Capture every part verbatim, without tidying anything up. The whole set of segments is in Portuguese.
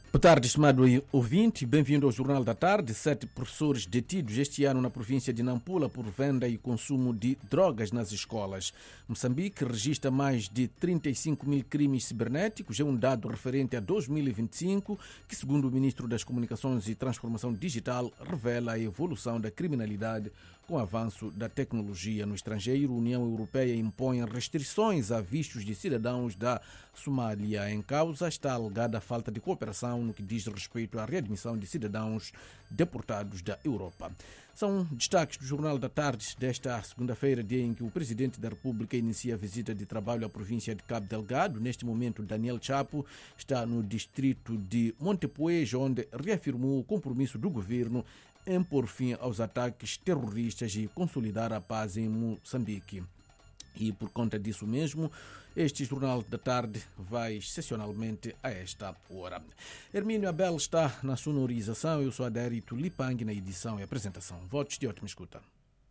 Boa tarde, estimado ouvinte. Bem-vindo ao Jornal da Tarde. Sete professores detidos este ano na província de Nampula por venda e consumo de drogas nas escolas. Moçambique registra mais de trinta e cinco mil crimes cibernéticos. É um dado referente a dois mil e vinte e cinco que, segundo o Ministro das Comunicações e Transformação Digital, revela a evolução da criminalidade com o avanço da tecnologia no estrangeiro. A União Europeia impõe restrições a vistos de cidadãos da Somália. Em causa está a alegada falta de cooperação no que diz respeito à readmissão de cidadãos deportados da Europa. São destaques do Jornal da Tarde desta segunda-feira, dia em que o Presidente da República inicia a visita de trabalho à província de Cabo Delgado. Neste momento, Daniel Chapo está no distrito de Montepuez, onde reafirmou o compromisso do governo em pôr fim aos ataques terroristas e consolidar a paz em Moçambique. E por conta disso mesmo, este Jornal da Tarde vai excepcionalmente a esta hora. Hermínio Abel está na sonorização, eu sou Adérito Lipang na edição e apresentação. Votos de ótima escuta.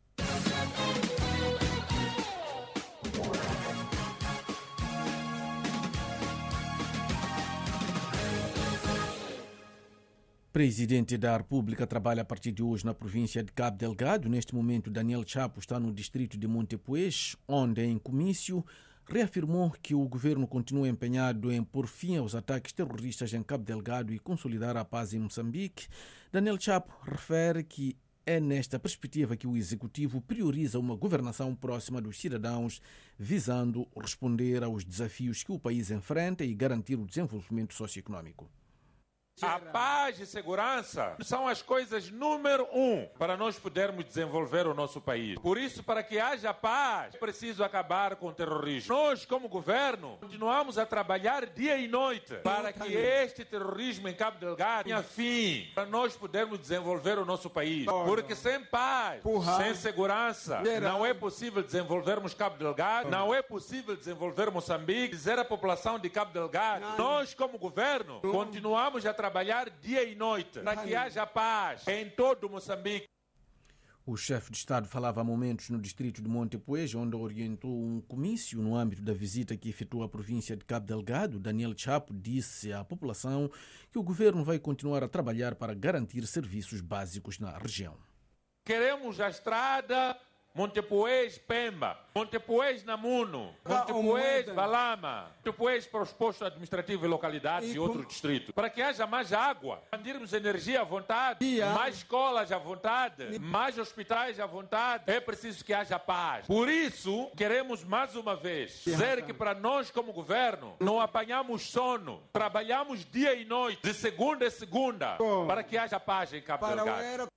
Presidente da República trabalha a partir de hoje na província de Cabo Delgado. Neste momento, Daniel Chapo está no distrito de Montepuez, onde, em comício, reafirmou que o governo continua empenhado em pôr fim aos ataques terroristas em Cabo Delgado e consolidar a paz em Moçambique. Daniel Chapo refere que é nesta perspectiva que o Executivo prioriza uma governação próxima dos cidadãos, visando responder aos desafios que o país enfrenta e garantir o desenvolvimento socioeconômico. A paz e segurança são as coisas número um para nós podermos desenvolver o nosso país. Por isso, para que haja paz, é preciso acabar com o terrorismo. Nós, como governo, continuamos a trabalhar dia e noite para que este terrorismo em Cabo Delgado tenha fim, para nós podermos desenvolver o nosso país. Porque sem paz, sem segurança, não é possível desenvolvermos Cabo Delgado, não é possível desenvolver Moçambique, dizer à população de Cabo Delgado. Nós, como governo, continuamos a trabalhar trabalhar dia e noite para que haja paz em todo Moçambique. O chefe de Estado falava há momentos no distrito de Montepuez, onde orientou um comício no âmbito da visita que efetuou à província de Cabo Delgado. Daniel Chapo disse à população que o governo vai continuar a trabalhar para garantir serviços básicos na região. Queremos a estrada Montepuez-Pemba, Montepuez-Namuno, Montepuez-Balama, Montepuez para os postos administrativos e localidades e, e outros distritos. Para que haja mais água, expandirmos energia à vontade, yeah. mais escolas à vontade, e... mais hospitais à vontade, é preciso que haja paz. Por isso, queremos mais uma vez dizer que para nós como governo, não apanhamos sono, trabalhamos dia e noite, de segunda a segunda, Bom, para que haja paz em Cabo Delgado.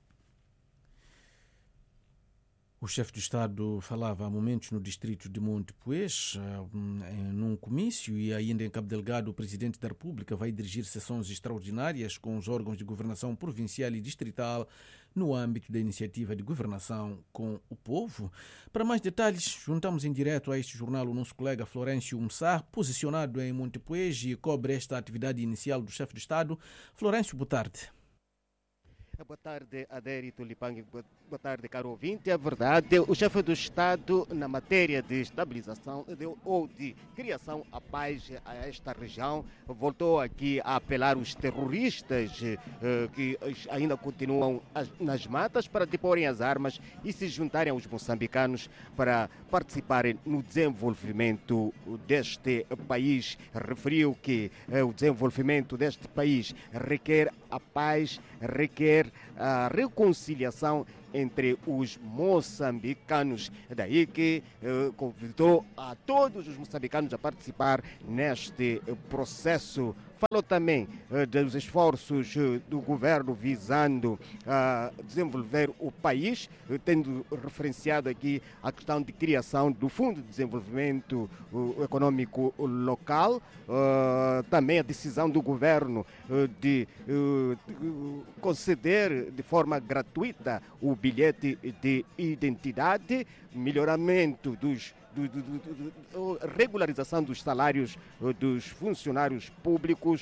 O chefe de Estado falava há momentos no distrito de Montepuez, num comício, e ainda em Cabo Delgado o Presidente da República vai dirigir sessões extraordinárias com os órgãos de governação provincial e distrital no âmbito da iniciativa de governação com o povo. Para mais detalhes, juntamos em direto a este jornal o nosso colega Florencio Mussar, posicionado em Montepuez e cobre esta atividade inicial do chefe de Estado. Florencio, boa tarde. Boa tarde, Adérito Lipang. Boa tarde, caro ouvinte. É verdade, o chefe do Estado, na matéria de estabilização de, ou de criação à paz a esta região, voltou aqui a apelar os terroristas eh, que ainda continuam as, nas matas para deporem as armas e se juntarem aos moçambicanos para participarem no desenvolvimento deste país. Referiu que eh, o desenvolvimento deste país requer a paz, requer a reconciliação entre os moçambicanos. Daí que eh, convidou a todos os moçambicanos a participar neste eh, processo. Falou também eh, dos esforços eh, do governo visando uh, desenvolver o país, eh, tendo referenciado aqui a questão de criação do Fundo de Desenvolvimento uh, Econômico Local, uh, também a decisão do governo uh, de uh, conceder de forma gratuita o bilhete de identidade, melhoramento dos Do, do, do, do, regularização dos salários dos funcionários públicos,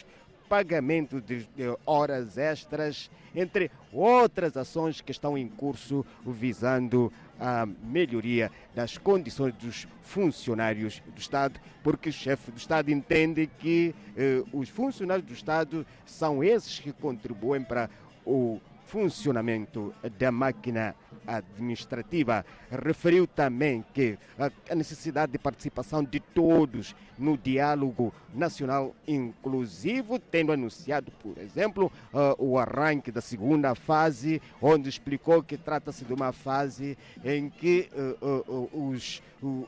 pagamento de, de horas extras, entre outras ações que estão em curso visando a melhoria das condições dos funcionários do Estado, porque o chefe do Estado entende que eh, os funcionários do Estado são esses que contribuem para o funcionamento da máquina administrativa. Referiu também que a necessidade de participação de todos no diálogo nacional inclusivo, tendo anunciado, por exemplo, o arranque da segunda fase, onde explicou que trata-se de uma fase em que os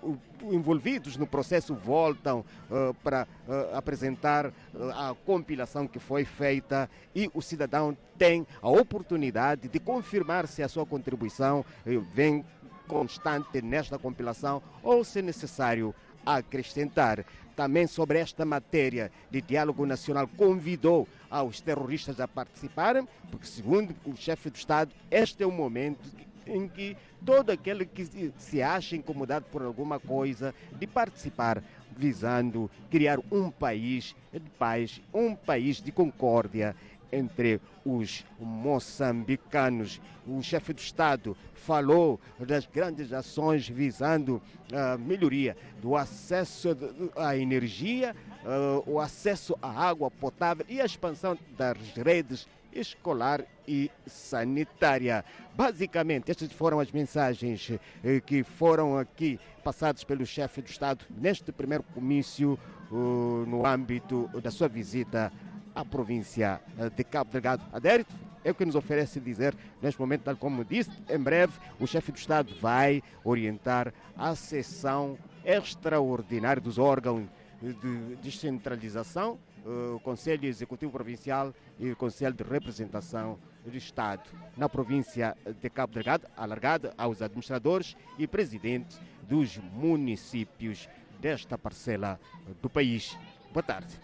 envolvidos no processo voltam para apresentar a compilação que foi feita e o cidadão tem a oportunidade de confirmar se a sua contribuição vem constante nesta compilação ou, se necessário, acrescentar. Também sobre esta matéria de diálogo nacional, convidou aos terroristas a participarem, porque, segundo o chefe do Estado, este é o momento em que todo aquele que se acha incomodado por alguma coisa de participar, visando criar um país de paz, um país de concórdia entre os moçambicanos. O chefe do Estado falou das grandes ações visando a melhoria do acesso à energia, o acesso à água potável e a expansão das redes escolar e sanitária. Basicamente, estas foram as mensagens que foram aqui passadas pelo chefe do Estado neste primeiro comício no âmbito da sua visita à província de Cabo Delgado. Adérito, é o que nos oferece dizer neste momento, tal como disse, em breve o chefe do Estado vai orientar a sessão extraordinária dos órgãos de descentralização, o Conselho Executivo Provincial e o Conselho de Representação do Estado na província de Cabo Delgado, alargada aos administradores e presidentes dos municípios desta parcela do país. Boa tarde.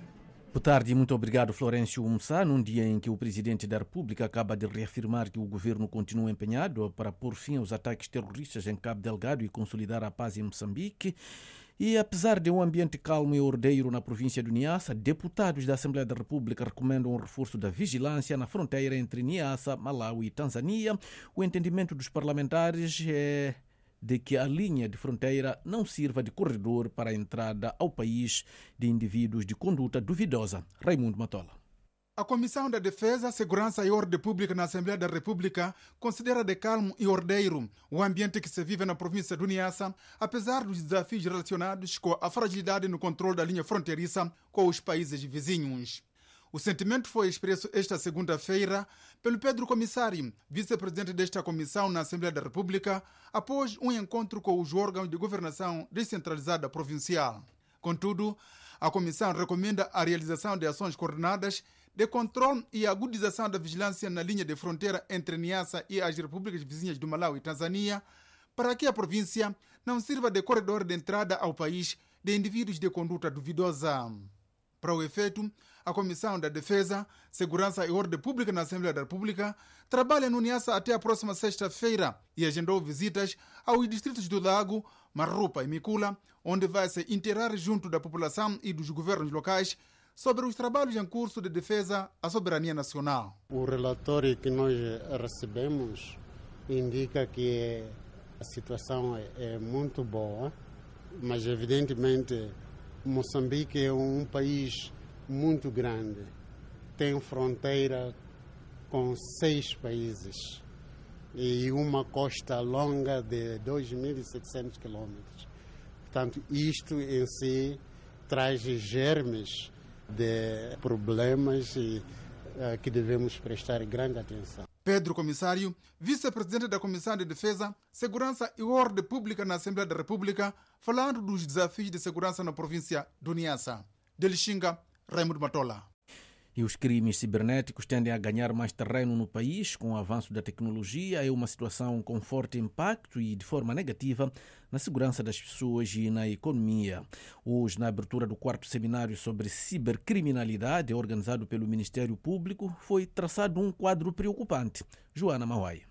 Boa tarde e muito obrigado, Florencio Mussa. Num dia em que o Presidente da República acaba de reafirmar que o governo continua empenhado para pôr fim aos ataques terroristas em Cabo Delgado e consolidar a paz em Moçambique. E apesar de um ambiente calmo e ordeiro na província de Niassa, deputados da Assembleia da República recomendam um reforço da vigilância na fronteira entre Niassa, Malawi e Tanzânia. O entendimento dos parlamentares é de que a linha de fronteira não sirva de corredor para a entrada ao país de indivíduos de conduta duvidosa. Raimundo Matola. A Comissão da Defesa, Segurança e Ordem Pública na Assembleia da República considera de calmo e ordeiro o ambiente que se vive na província do Niassa, apesar dos desafios relacionados com a fragilidade no controle da linha fronteiriça com os países vizinhos. O sentimento foi expresso esta segunda-feira pelo Pedro Comissário, vice-presidente desta comissão na Assembleia da República, após um encontro com os órgãos de governação descentralizada provincial. Contudo, a comissão recomenda a realização de ações coordenadas de controle e agudização da vigilância na linha de fronteira entre Niassa e as repúblicas vizinhas do Malawi e Tanzânia, para que a província não sirva de corredor de entrada ao país de indivíduos de conduta duvidosa. Para o efeito, a Comissão da Defesa, Segurança e Ordem Pública na Assembleia da República trabalha no Niassa até a próxima sexta-feira e agendou visitas aos distritos do Lago, Marrupa e Micula, onde vai se inteirar junto da população e dos governos locais sobre os trabalhos em curso de defesa à soberania nacional. O relatório que nós recebemos indica que a situação é muito boa, mas evidentemente Moçambique é um país muito grande, tem fronteira com seis países e uma costa longa de dois mil e setecentos quilômetros. Portanto, isto em si traz germes de problemas e, uh, que devemos prestar grande atenção. Pedro Comissário, vice-presidente da Comissão de Defesa, Segurança e Ordem Pública na Assembleia da República, falando dos desafios de segurança na província do Niassa. De Lixinga, Raimundo Matola. E os crimes cibernéticos tendem a ganhar mais terreno no país com o avanço da tecnologia. É uma situação com forte impacto e de forma negativa na segurança das pessoas e na economia. Hoje, na abertura do quarto seminário sobre cibercriminalidade, organizado pelo Ministério Público, foi traçado um quadro preocupante. Joana Mauai.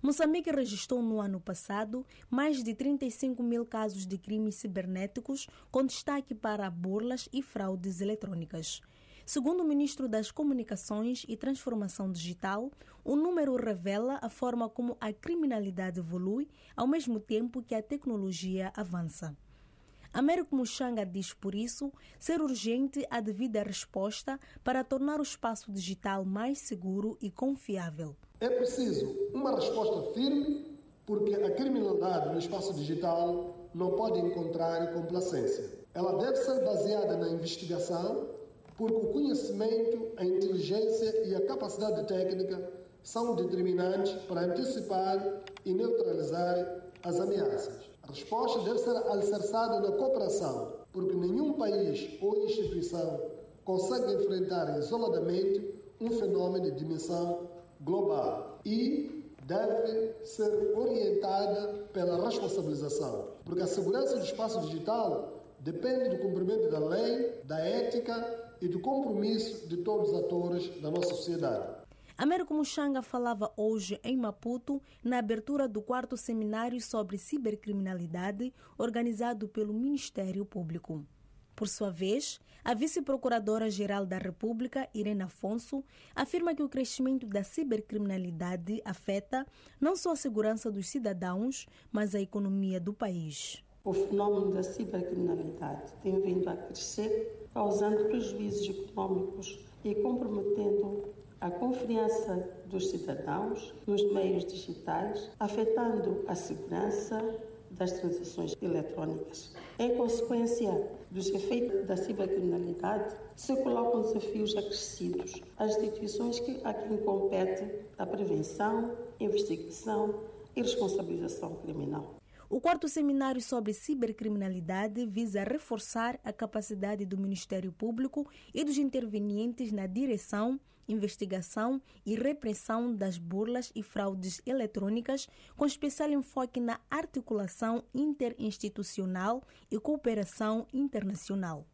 Moçambique registrou no ano passado mais de trinta e cinco mil casos de crimes cibernéticos, com destaque para burlas e fraudes eletrônicas. Segundo o ministro das Comunicações e Transformação Digital, o número revela a forma como a criminalidade evolui, ao mesmo tempo que a tecnologia avança. Américo Muchanga diz, por isso, ser urgente a devida resposta para tornar o espaço digital mais seguro e confiável. É preciso uma resposta firme, porque a criminalidade no espaço digital não pode encontrar complacência. Ela deve ser baseada na investigação, porque o conhecimento, a inteligência e a capacidade técnica são determinantes para antecipar e neutralizar as ameaças. A resposta deve ser alicerçada na cooperação, porque nenhum país ou instituição consegue enfrentar isoladamente um fenômeno de dimensão global e deve ser orientada pela responsabilização, porque a segurança do espaço digital depende do cumprimento da lei, da ética e do compromisso de todos os atores da nossa sociedade. Américo Muchanga falava hoje em Maputo na abertura do quarto seminário sobre cibercriminalidade organizado pelo Ministério Público. Por sua vez, a vice-procuradora-geral da República, Irene Afonso, afirma que o crescimento da cibercriminalidade afeta não só a segurança dos cidadãos, mas a economia do país. O fenômeno da cibercriminalidade tem vindo a crescer, causando prejuízos econômicos e comprometendo a confiança dos cidadãos nos meios digitais, afetando a segurança das transações eletrónicas. Em consequência dos efeitos da cibercriminalidade, se colocam desafios acrescidos às instituições que, a quem compete a prevenção, investigação e responsabilização criminal. O quarto seminário sobre cibercriminalidade visa reforçar a capacidade do Ministério Público e dos intervenientes na direção, investigação e repressão das burlas e fraudes eletrônicas, com especial enfoque na articulação interinstitucional e cooperação internacional.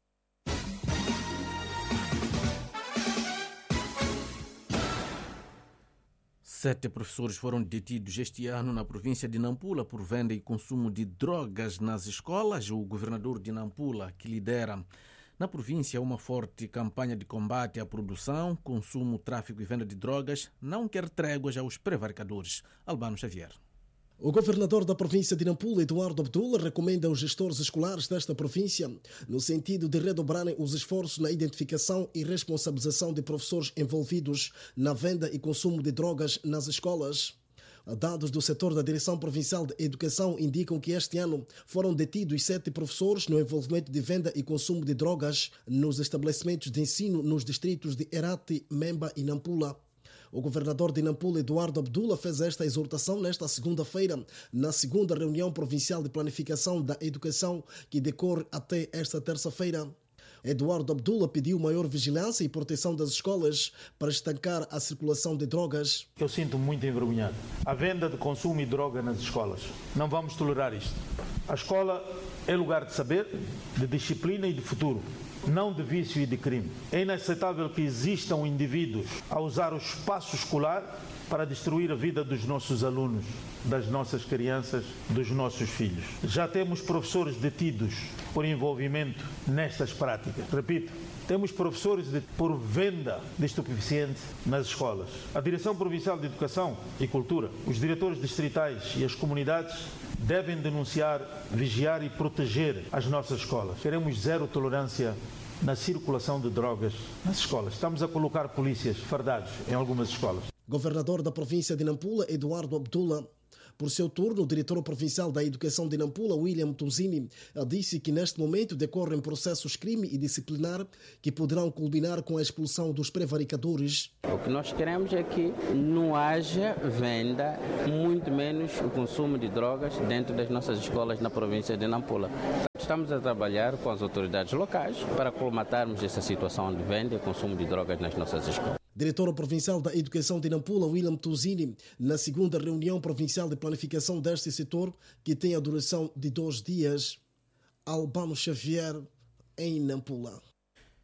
Sete professores foram detidos este ano na província de Nampula por venda e consumo de drogas nas escolas. O governador de Nampula, que lidera na província uma forte campanha de combate à produção, consumo, tráfico e venda de drogas, não quer tréguas aos prevaricadores. Albano Xavier. O governador da província de Nampula, Eduardo Abdullah, recomenda aos gestores escolares desta província no sentido de redobrarem os esforços na identificação e responsabilização de professores envolvidos na venda e consumo de drogas nas escolas. Dados do setor da Direção Provincial de Educação indicam que este ano foram detidos sete professores no envolvimento de venda e consumo de drogas nos estabelecimentos de ensino nos distritos de Herati, Memba e Nampula. O governador de Nampula, Eduardo Abdullah, fez esta exortação nesta segunda-feira, na segunda reunião provincial de planificação da educação, que decorre até esta terça-feira. Eduardo Abdullah pediu maior vigilância e proteção das escolas para estancar a circulação de drogas. Eu sinto muito envergonhado. A venda de consumo e droga nas escolas. Não vamos tolerar isto. A escola é lugar de saber, de disciplina e de futuro, não de vício e de crime. É inaceitável que existam indivíduos a usar o espaço escolar para destruir a vida dos nossos alunos, das nossas crianças, dos nossos filhos. Já temos professores detidos por envolvimento nestas práticas. Repito, temos professores de, por venda de estupefacientes nas escolas. A Direção Provincial de Educação e Cultura, os diretores distritais e as comunidades devem denunciar, vigiar e proteger as nossas escolas. Queremos zero tolerância na circulação de drogas nas escolas. Estamos a colocar polícias fardados em algumas escolas. Governador da província de Nampula, Eduardo Abdullah. Por seu turno, o diretor provincial da Educação de Nampula, William Tunzini, disse que neste momento decorrem processos crime e disciplinar que poderão culminar com a expulsão dos prevaricadores. O que nós queremos é que não haja venda, muito menos o consumo de drogas dentro das nossas escolas na província de Nampula. Estamos a trabalhar com as autoridades locais para colmatarmos essa situação de venda e consumo de drogas nas nossas escolas. Diretor provincial da Educação de Nampula, William Tunzini, na segunda reunião provincial de planificação deste setor, que tem a duração de dois dias. Albano Xavier, em Nampula.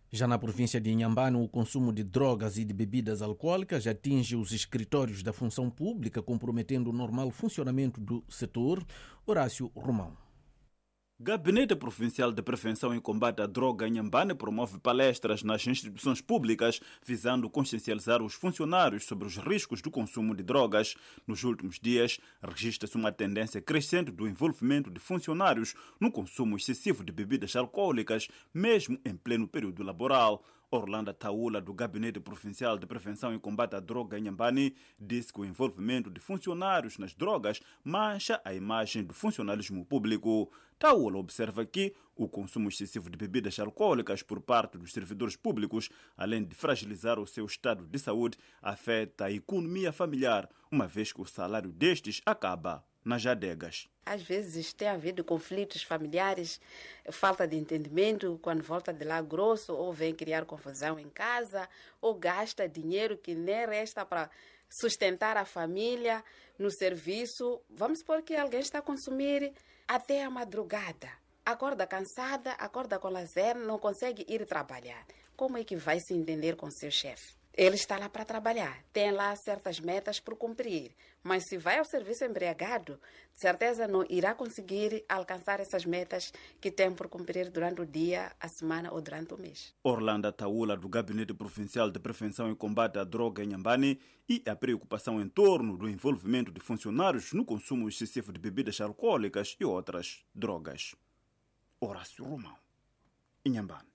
Já na província de Inhambane, o consumo de drogas e de bebidas alcoólicas atinge os escritórios da função pública, comprometendo o normal funcionamento do setor. Horácio Romão. Gabinete Provincial de Prevenção e Combate à Droga em Inhambane promove palestras nas instituições públicas visando consciencializar os funcionários sobre os riscos do consumo de drogas. Nos últimos dias, registra-se uma tendência crescente do envolvimento de funcionários no consumo excessivo de bebidas alcoólicas, mesmo em pleno período laboral. Orlando Taula, do Gabinete Provincial de Prevenção e Combate à Droga em Inhambane, disse que o envolvimento de funcionários nas drogas mancha a imagem do funcionalismo público. Taula observa que o consumo excessivo de bebidas alcoólicas por parte dos servidores públicos, além de fragilizar o seu estado de saúde, afeta a economia familiar, uma vez que o salário destes acaba nas adegas. Às vezes tem havido conflitos familiares, falta de entendimento, quando volta de lá grosso, ou vem criar confusão em casa, ou gasta dinheiro que nem resta para sustentar a família no serviço. Vamos supor que alguém está a consumir até a madrugada. Acorda cansada, acorda com lazer, não consegue ir trabalhar. Como é que vai se entender com seu chefe? Ele está lá para trabalhar, tem lá certas metas por cumprir, mas se vai ao serviço embriagado, de certeza não irá conseguir alcançar essas metas que tem por cumprir durante o dia, a semana ou durante o mês. Orlando Taula, do Gabinete Provincial de Prevenção e Combate à Droga em Inhambane, e a preocupação em torno do envolvimento de funcionários no consumo excessivo de bebidas alcoólicas e outras drogas. Horácio Romão, Inhambane.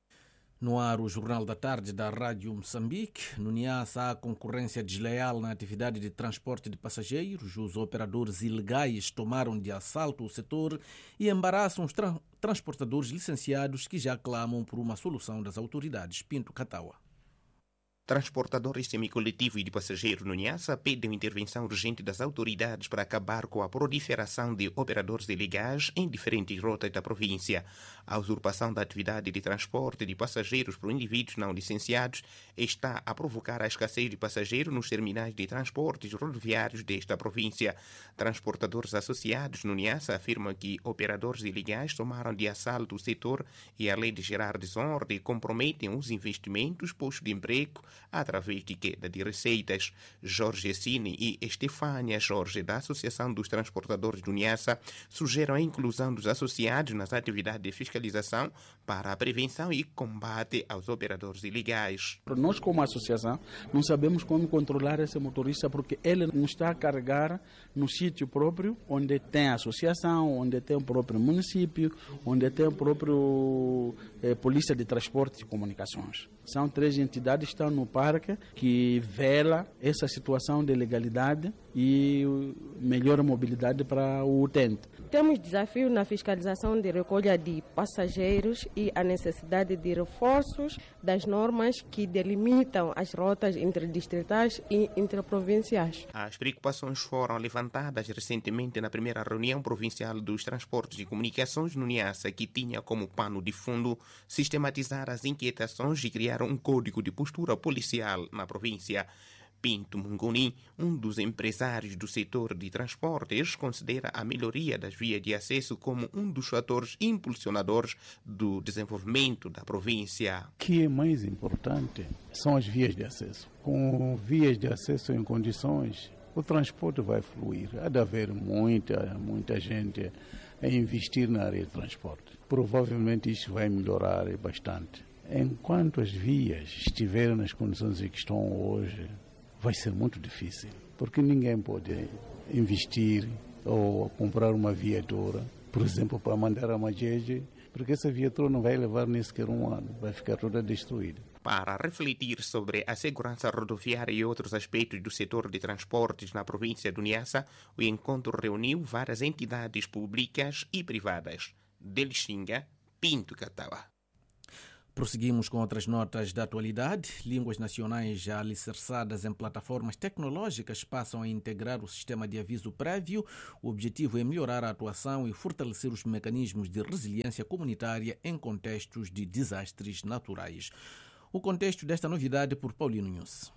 No ar, o Jornal da Tarde da Rádio Moçambique. No Niassa há concorrência desleal na atividade de transporte de passageiros. Os operadores ilegais tomaram de assalto o setor e embaraçam os tra- transportadores licenciados que já clamam por uma solução das autoridades. Pinto Cataua. Transportadores semicoletivo e de passageiros no Niassa pedem intervenção urgente das autoridades para acabar com a proliferação de operadores ilegais em diferentes rotas da província. A usurpação da atividade de transporte de passageiros por indivíduos não licenciados está a provocar a escassez de passageiros nos terminais de transportes rodoviários desta província. Transportadores associados no Niassa afirmam que operadores ilegais tomaram de assalto o setor e, além de gerar desordem, comprometem os investimentos, postos de emprego, através de queda de receitas. Jorge Cine e Estefânia Jorge, da Associação dos Transportadores do Niassa, sugerem a inclusão dos associados nas atividades de fiscalização para a prevenção e combate aos operadores ilegais. Nós, como associação, não sabemos como controlar esse motorista porque ele não está a carregar no sítio próprio, onde tem a associação, onde tem o próprio município, onde tem o próprio eh, Polícia de Transporte e Comunicações. São três entidades que estão no parque que vela essa situação de legalidade e melhor mobilidade para o utente. Temos desafio na fiscalização de recolha de passageiros e a necessidade de reforços das normas que delimitam as rotas interdistritais e interprovinciais. As preocupações foram levantadas recentemente na primeira reunião provincial dos transportes e comunicações no Niassa, que tinha como pano de fundo sistematizar as inquietações e criar um código de postura policial na província. Pinto Mungoni, um dos empresários do setor de transportes, considera a melhoria das vias de acesso como um dos fatores impulsionadores do desenvolvimento da província. O que é mais importante são as vias de acesso. Com vias de acesso em condições, o transporte vai fluir. Há de haver muita, muita gente a investir na área de transporte. Provavelmente isso vai melhorar bastante. Enquanto as vias estiverem nas condições em que estão hoje, vai ser muito difícil, porque ninguém pode investir ou comprar uma viatura, por exemplo, para mandar a Majeje, porque essa viatura não vai levar nem sequer um ano, vai ficar toda destruída. Para refletir sobre a segurança rodoviária e outros aspectos do setor de transportes na província do Niassa, o encontro reuniu várias entidades públicas e privadas. De Lixinga, Pinto Cataua. Prosseguimos com outras notas da atualidade. Línguas nacionais já alicerçadas em plataformas tecnológicas passam a integrar o sistema de aviso prévio. O objetivo é melhorar a atuação e fortalecer os mecanismos de resiliência comunitária em contextos de desastres naturais. O contexto desta novidade por Paulino Nunes.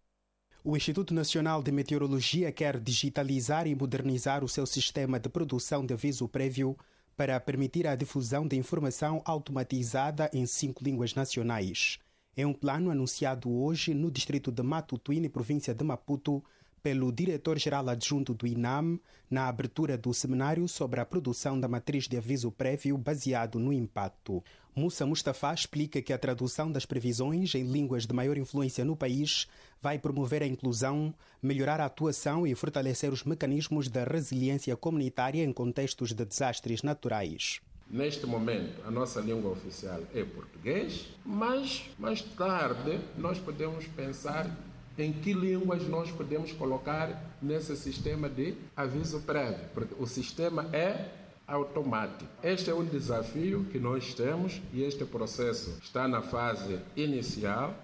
O Instituto Nacional de Meteorologia quer digitalizar e modernizar o seu sistema de produção de aviso prévio para permitir a difusão de informação automatizada em cinco línguas nacionais. É um plano anunciado hoje no distrito de Matutuine, província de Maputo, pelo diretor-geral adjunto do I N A M, na abertura do seminário sobre a produção da matriz de aviso prévio baseado no impacto. Moussa Mustafa explica que a tradução das previsões em línguas de maior influência no país vai promover a inclusão, melhorar a atuação e fortalecer os mecanismos da resiliência comunitária em contextos de desastres naturais. Neste momento, a nossa língua oficial é português, mas mais tarde nós podemos pensar em que línguas nós podemos colocar nesse sistema de aviso prévio, porque o sistema é automático. Este é um desafio que nós temos e este processo está na fase inicial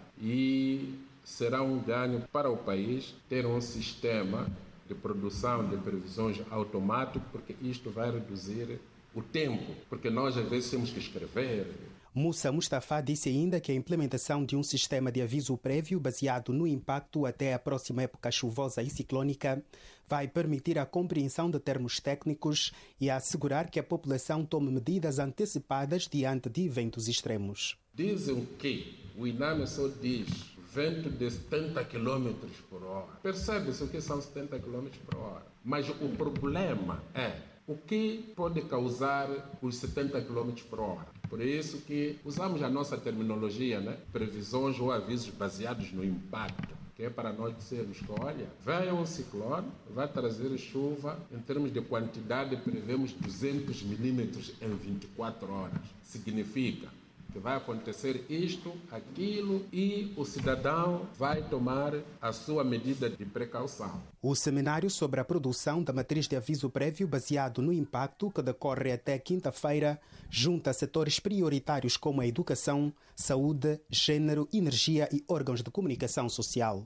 e será um ganho para o país ter um sistema de produção de previsões automático, porque isto vai reduzir o tempo, porque nós às vezes temos que escrever. Moussa Mustafa disse ainda que a implementação de um sistema de aviso prévio baseado no impacto até a próxima época chuvosa e ciclónica vai permitir a compreensão de termos técnicos e assegurar que a população tome medidas antecipadas diante de eventos extremos. Dizem que o I N A M só diz vento de setenta quilômetros por hora. Percebe-se o que são setenta quilômetros por hora. Mas o problema é o que pode causar os setenta quilômetros por hora. Por isso que usamos a nossa terminologia, né? Previsões ou avisos baseados no impacto, que é para nós dizermos que, olha, veio um ciclone, vai trazer chuva, em termos de quantidade prevemos duzentos milímetros em vinte e quatro horas. Significa que vai acontecer isto, aquilo, e o cidadão vai tomar a sua medida de precaução. O seminário sobre a produção da matriz de aviso prévio baseado no impacto, que decorre até quinta-feira, junta setores prioritários como a educação, saúde, gênero, energia e órgãos de comunicação social.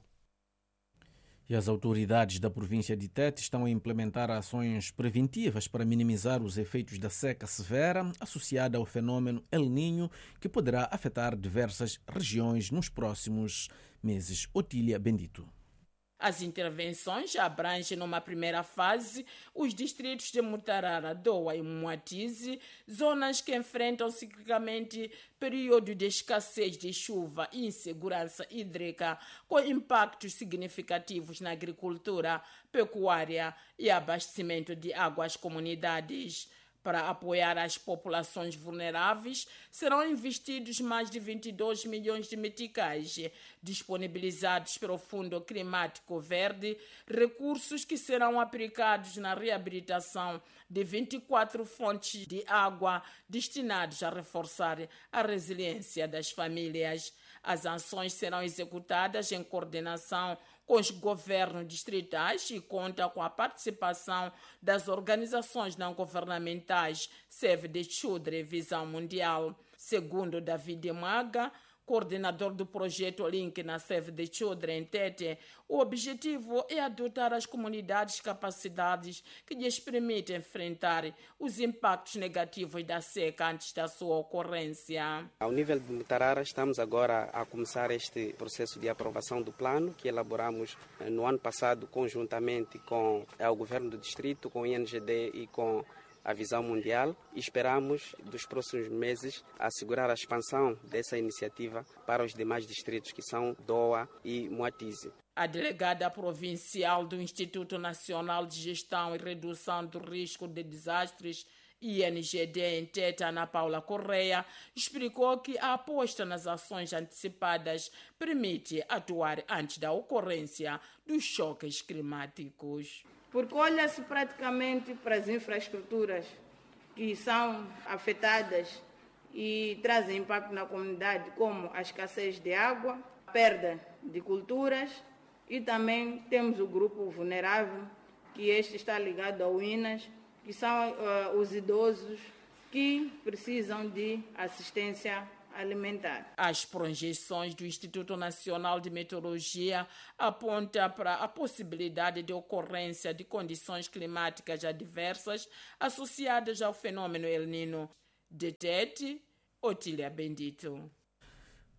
E as autoridades da província de Tete estão a implementar ações preventivas para minimizar os efeitos da seca severa associada ao fenômeno El Niño, que poderá afetar diversas regiões nos próximos meses. Otília Bendito. As intervenções abrangem, numa primeira fase, os distritos de Mutarara, Doa e Moatize, zonas que enfrentam ciclicamente período de escassez de chuva e insegurança hídrica, com impactos significativos na agricultura, pecuária e abastecimento de água às comunidades. Para apoiar as populações vulneráveis, serão investidos mais de vinte e dois milhões de meticais, disponibilizados pelo Fundo Climático Verde, recursos que serão aplicados na reabilitação de vinte e quatro fontes de água destinados a reforçar a resiliência das famílias. As ações serão executadas em coordenação com os governos distritais e conta com a participação das organizações não governamentais Save the Children Visão Mundial. Segundo David Maga, coordenador do projeto Link na Save the Children em Tete, o objetivo é adotar as comunidades capacidades que lhes permitem enfrentar os impactos negativos da seca antes da sua ocorrência. Ao nível de Mutarara, estamos agora a começar este processo de aprovação do plano que elaboramos no ano passado conjuntamente com o governo do distrito, com o I N G D e com a Visão Mundial. Esperamos, dos próximos meses, assegurar a expansão dessa iniciativa para os demais distritos, que são Doa e Moatize. A delegada provincial do Instituto Nacional de Gestão e Redução do Risco de Desastres, I N G D, em Tete, Ana Paula Correia, explicou que a aposta nas ações antecipadas permite atuar antes da ocorrência dos choques climáticos. Porque olha-se praticamente para as infraestruturas que são afetadas e trazem impacto na comunidade, como a escassez de água, a perda de culturas, e também temos o grupo vulnerável, que este está ligado ao I N A S, que são uh, os idosos que precisam de assistência alimentar. As projeções do Instituto Nacional de Meteorologia apontam para a possibilidade de ocorrência de condições climáticas adversas associadas ao fenômeno El Niño. De Tete, Otília Bendito.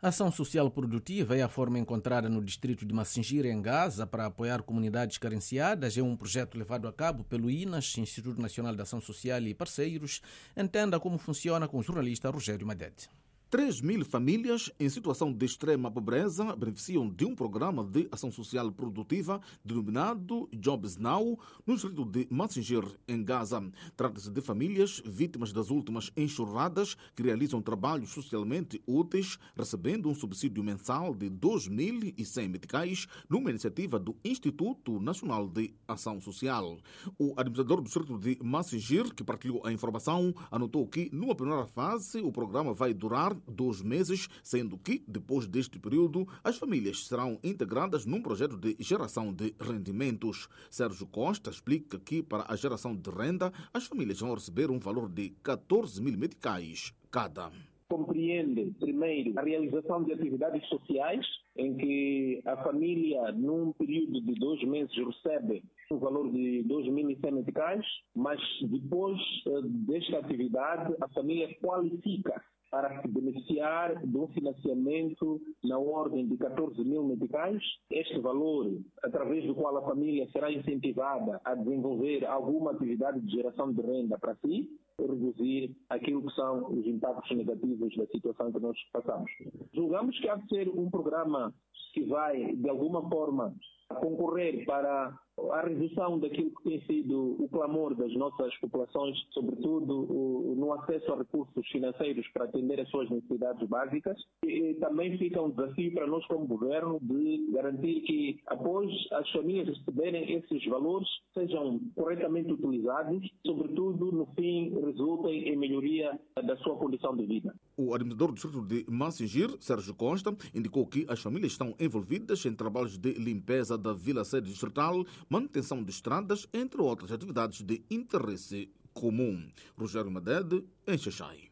A ação social produtiva é a forma encontrada no distrito de Massinjira, em Gaza, para apoiar comunidades carenciadas. É um projeto levado a cabo pelo I N A S, Instituto Nacional de Ação Social e parceiros. Entenda como funciona com o jornalista Rogério Madede. três mil famílias em situação de extrema pobreza beneficiam de um programa de ação social produtiva denominado Jobs Now, no distrito de Massinjira, em Gaza. Trata-se de famílias vítimas das últimas enxurradas que realizam trabalhos socialmente úteis, recebendo um subsídio mensal de dois mil e cem meticais numa iniciativa do Instituto Nacional de Ação Social. O administrador do distrito de Massinjira, que partilhou a informação, anotou que, numa primeira fase, o programa vai durar dois meses, sendo que, depois deste período, as famílias serão integradas num projeto de geração de rendimentos. Sérgio Costa explica que, para a geração de renda, as famílias vão receber um valor de catorze mil meticais cada. Compreende, primeiro, a realização de atividades sociais, em que a família, num período de dois meses, recebe um valor de dois mil e cem meticais, mas depois desta atividade, a família qualifica para se beneficiar de um financiamento na ordem de catorze mil meticais. Este valor, através do qual a família será incentivada a desenvolver alguma atividade de geração de renda para si, reduzir aquilo que são os impactos negativos da situação que nós passamos. Julgamos que há de ser um programa que vai, de alguma forma, concorrer para a redução daquilo que tem sido o clamor das nossas populações, sobretudo o, no acesso a recursos financeiros para atender as suas necessidades básicas. E também fica um desafio para nós como governo de garantir que, após as famílias receberem esses valores, sejam corretamente utilizados, sobretudo, no fim, resultem em melhoria da sua condição de vida. O administrador do distrito de Massinjira, Sérgio Costa, indicou que as famílias estão envolvidas em trabalhos de limpeza da vila sede distrital, manutenção de estradas, entre outras atividades de interesse comum. Rogério Madede, em Xaxai.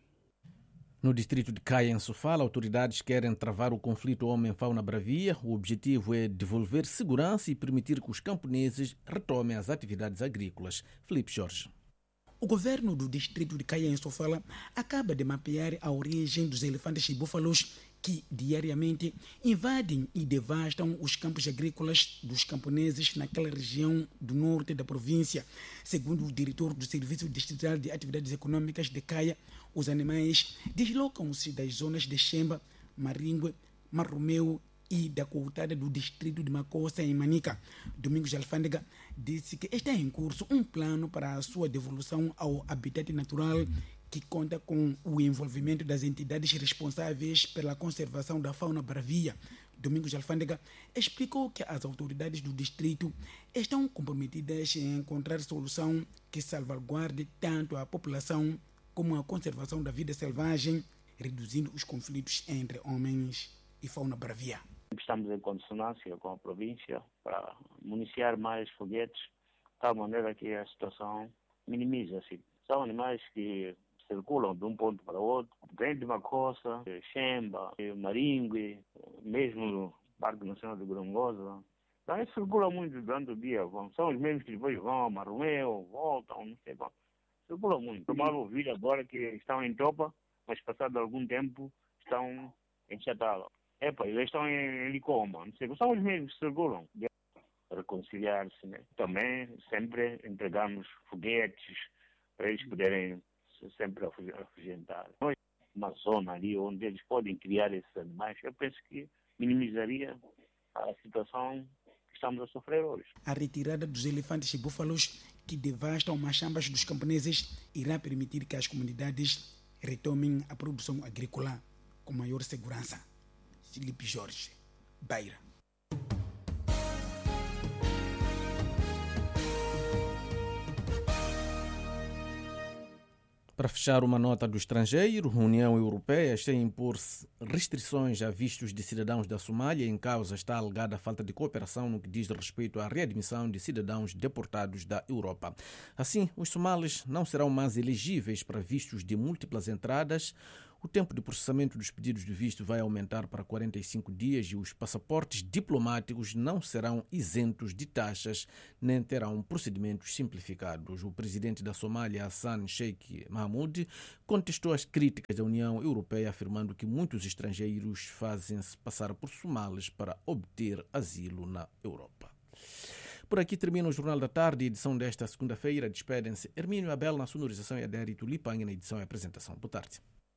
No distrito de Caia, em Sofala, autoridades querem travar o conflito homem-fauna bravia. O objetivo é devolver segurança e permitir que os camponeses retomem as atividades agrícolas. Felipe Jorge. O governo do distrito de Caia, em Sofala, acaba de mapear a origem dos elefantes e búfalos que diariamente invadem e devastam os campos agrícolas dos camponeses naquela região do norte da província. Segundo o diretor do Serviço Distrital de Atividades Econômicas de Caia, os animais deslocam-se das zonas de Xemba, Maringue, Marromeu e da Coutada do distrito de Macossa, em Manica. Domingos Alfândega disse que está em curso um plano para a sua devolução ao habitat natural, que conta com o envolvimento das entidades responsáveis pela conservação da fauna bravia. Domingos Alfândega explicou que as autoridades do distrito estão comprometidas em encontrar solução que salvaguarde tanto a população como a conservação da vida selvagem, reduzindo os conflitos entre homens e fauna bravia. Estamos em consonância com a província para municiar mais foguetes, de tal maneira que a situação minimiza-se. São animais que circulam de um ponto para outro, vem de Macossa, Xemba, Maringue, mesmo no Parque Nacional de Gorongosa. Então, eles circulam muito durante o dia. São os mesmos que depois vão a Marromeu, voltam, não sei como. Circulam muito. Tomava ouvir agora que estão em Topa, mas passado algum tempo estão em Chatala. Epa, eles estão em Licoma, não sei. São os mesmos que circulam. Reconciliar-se, né? Também sempre entregamos foguetes para eles poderem sempre afugentar. Uma zona ali onde eles podem criar esses animais, eu penso que minimizaria a situação que estamos a sofrer hoje. A retirada dos elefantes e búfalos que devastam machambas dos camponeses irá permitir que as comunidades retomem a produção agrícola com maior segurança. Felipe Jorge, Beira. Para fechar uma nota do estrangeiro, a União Europeia está a impor restrições a vistos de cidadãos da Somália. Em causa está a alegada falta de cooperação no que diz respeito à readmissão de cidadãos deportados da Europa. Assim, os somalis não serão mais elegíveis para vistos de múltiplas entradas. O tempo de processamento dos pedidos de visto vai aumentar para quarenta e cinco dias e os passaportes diplomáticos não serão isentos de taxas nem terão procedimentos simplificados. O presidente da Somália, Hassan Sheikh Mahmoud, contestou as críticas da União Europeia, afirmando que muitos estrangeiros fazem-se passar por somalis para obter asilo na Europa. Por aqui termina o Jornal da Tarde, edição desta segunda-feira. Despedem-se Hermínio Abel na sonorização e Adérito Lipanha na edição e apresentação. Boa tarde.